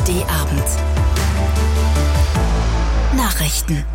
ARD-Abend. Nachrichten.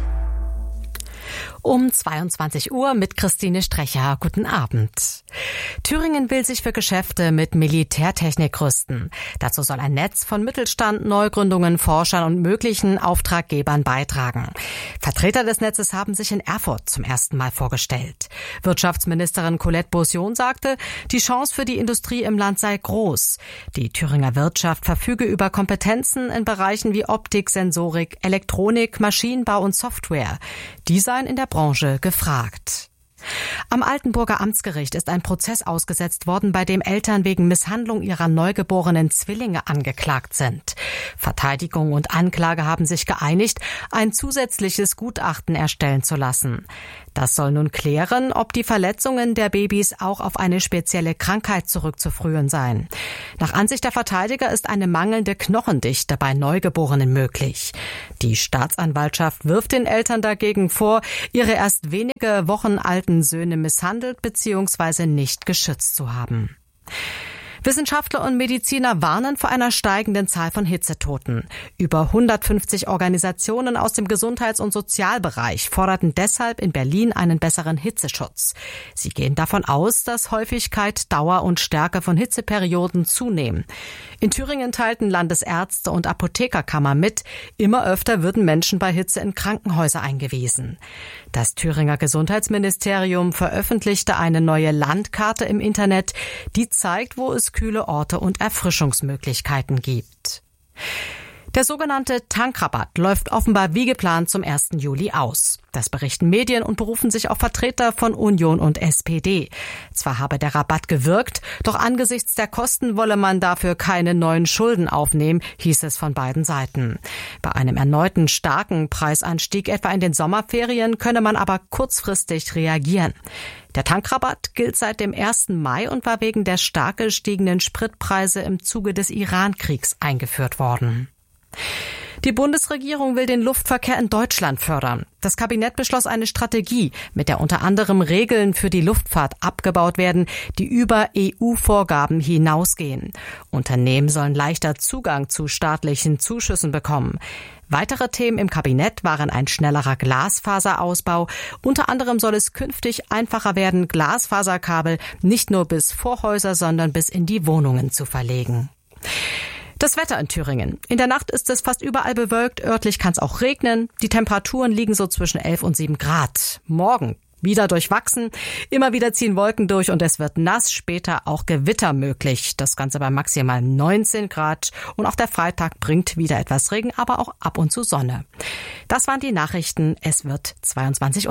Um 22 Uhr mit Christine Strecher. Guten Abend. Thüringen will sich für Geschäfte mit Militärtechnik rüsten. Dazu soll ein Netz von Mittelstand, Neugründungen, Forschern und möglichen Auftraggebern beitragen. Vertreter des Netzes haben sich in Erfurt zum ersten Mal vorgestellt. Wirtschaftsministerin Colette Beausion sagte, die Chance für die Industrie im Land sei groß. Die Thüringer Wirtschaft verfüge über Kompetenzen in Bereichen wie Optik, Sensorik, Elektronik, Maschinenbau und Software. Die seien in der Branche gefragt. Am Altenburger Amtsgericht ist ein Prozess ausgesetzt worden, bei dem Eltern wegen Misshandlung ihrer neugeborenen Zwillinge angeklagt sind. Verteidigung und Anklage haben sich geeinigt, ein zusätzliches Gutachten erstellen zu lassen. Das soll nun klären, ob die Verletzungen der Babys auch auf eine spezielle Krankheit zurückzuführen seien. Nach Ansicht der Verteidiger ist eine mangelnde Knochendichte bei Neugeborenen möglich. Die Staatsanwaltschaft wirft den Eltern dagegen vor, ihre erst wenige Wochen alten Söhne misshandelt bzw. nicht geschützt zu haben. Wissenschaftler und Mediziner warnen vor einer steigenden Zahl von Hitzetoten. Über 150 Organisationen aus dem Gesundheits- und Sozialbereich forderten deshalb in Berlin einen besseren Hitzeschutz. Sie gehen davon aus, dass Häufigkeit, Dauer und Stärke von Hitzeperioden zunehmen. In Thüringen teilten Landesärzte und Apothekerkammer mit, immer öfter würden Menschen bei Hitze in Krankenhäuser eingewiesen. Das Thüringer Gesundheitsministerium veröffentlichte eine neue Landkarte im Internet, die zeigt, wo es kühle Orte und Erfrischungsmöglichkeiten gibt. Der sogenannte Tankrabatt läuft offenbar wie geplant zum 1. Juli aus. Das berichten Medien und berufen sich auf Vertreter von Union und SPD. Zwar habe der Rabatt gewirkt, doch angesichts der Kosten wolle man dafür keine neuen Schulden aufnehmen, hieß es von beiden Seiten. Bei einem erneuten starken Preisanstieg etwa in den Sommerferien könne man aber kurzfristig reagieren. Der Tankrabatt gilt seit dem 1. Mai und war wegen der stark gestiegenen Spritpreise im Zuge des Iran-Kriegs eingeführt worden. Die Bundesregierung will den Luftverkehr in Deutschland fördern. Das Kabinett beschloss eine Strategie, mit der unter anderem Regeln für die Luftfahrt abgebaut werden, die über EU-Vorgaben hinausgehen. Unternehmen sollen leichter Zugang zu staatlichen Zuschüssen bekommen. Weitere Themen im Kabinett waren ein schnellerer Glasfaserausbau. Unter anderem soll es künftig einfacher werden, Glasfaserkabel nicht nur bis vor Häuser, sondern bis in die Wohnungen zu verlegen. Das Wetter in Thüringen. In der Nacht ist es fast überall bewölkt, örtlich kann es auch regnen. Die Temperaturen liegen so zwischen 11 und 7 Grad. Morgen wieder durchwachsen, immer wieder ziehen Wolken durch und es wird nass, später auch Gewitter möglich. Das Ganze bei maximal 19 Grad und auch der Freitag bringt wieder etwas Regen, aber auch ab und zu Sonne. Das waren die Nachrichten. Es wird 22:03 Uhr.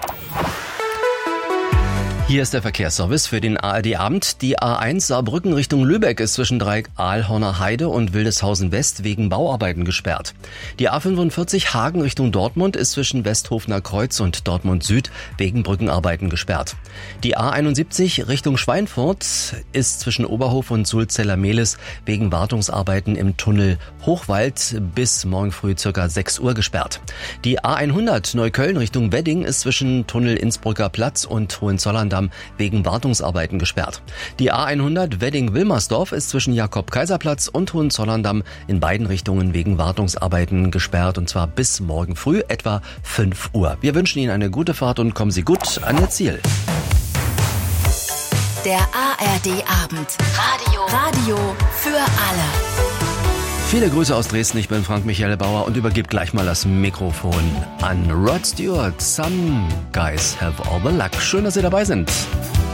Hier ist der Verkehrsservice für den ARD-Abend. Die A1 Saarbrücken Richtung Lübeck ist zwischen Dreieck Aalhorner Heide und Wildeshausen West wegen Bauarbeiten gesperrt. Die A45 Hagen Richtung Dortmund ist zwischen Westhofener Kreuz und Dortmund Süd wegen Brückenarbeiten gesperrt. Die A71 Richtung Schweinfurt ist zwischen Oberhof und Sulzeller-Mehlis wegen Wartungsarbeiten im Tunnel Hochwald bis morgen früh ca. 6 Uhr gesperrt. Die A100 Neukölln Richtung Wedding ist zwischen Tunnel Innsbrucker Platz und Hohenzollern wegen Wartungsarbeiten gesperrt. Die A100 Wedding-Wilmersdorf ist zwischen Jakob-Kaiser-Platz und Hohenzollern in beiden Richtungen wegen Wartungsarbeiten gesperrt und zwar bis morgen früh etwa 5 Uhr. Wir wünschen Ihnen eine gute Fahrt und kommen Sie gut an Ihr Ziel. Der ARD-Abend. Radio für alle. Viele Grüße aus Dresden, ich bin Frank Michael Bauer und übergebe gleich mal das Mikrofon an Rod Stewart. Some guys have all the luck. Schön, dass Sie dabei sind.